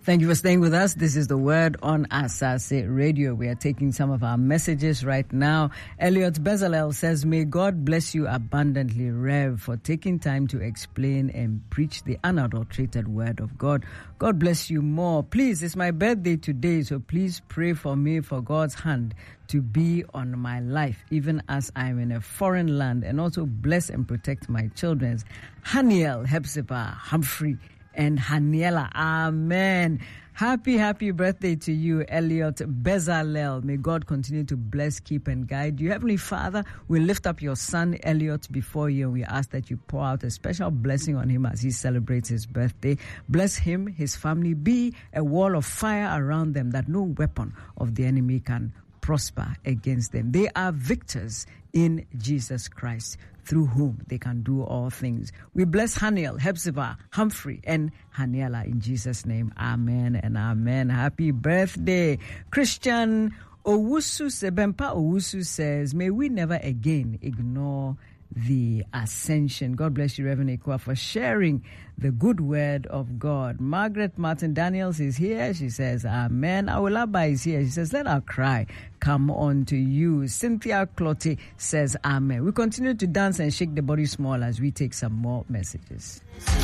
Thank you for staying with us. This is the Word on Asase Radio. We are taking some of our messages right now. Elliot Bezalel says, may God bless you abundantly, Rev, for taking time to explain and preach the unadulterated Word of God. God bless you more. Please, it's my birthday today, so please pray for me for God's hand to be on my life, even as I'm in a foreign land, and also bless and protect my children, Haniel, Hepzibah, Humphrey, and Haniela. Amen. Happy birthday to you, Elliot Bezalel. May God continue to bless, keep, and guide you. Heavenly Father, we lift up your son, Elliot, before you, and we ask that you pour out a special blessing on him as he celebrates his birthday. Bless him, his family. Be a wall of fire around them that no weapon of the enemy can prosper against them. They are victors in Jesus Christ, through whom they can do all things. We bless Haniel, Hepzibah, Humphrey, and Haniela in Jesus' name. Amen and amen. Happy birthday. Christian Owusu Sebempa Owusu says, may we never again ignore the ascension. God bless you, Reverend Ekwa, for sharing the good word of God. Margaret Martin Daniels is here. She says, amen. Awolaba is here. She says, let our cry come on to you. Cynthia Clotte says, amen. We continue to dance and shake the body small as we take some more messages.